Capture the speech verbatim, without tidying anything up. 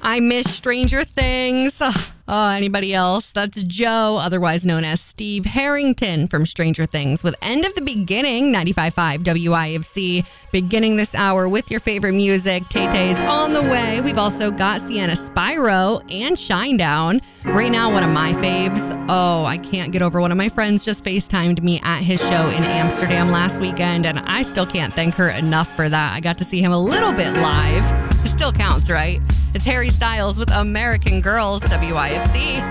I miss Stranger Things. Oh, anybody else? That's Joe, otherwise known as Steve Harrington from Stranger Things with End of the Beginning, ninety-five point five W I F C. Beginning this hour with your favorite music. Tay-Tay's on the way. We've also got Sienna Spyro and Shinedown. Right now, one of my faves. Oh, I can't get over one of my friends just FaceTimed me at his show in Amsterdam last weekend, and I still can't thank her enough for that. I got to see him a little bit live. It still counts, right? It's Harry Styles with American Girls, W I F C.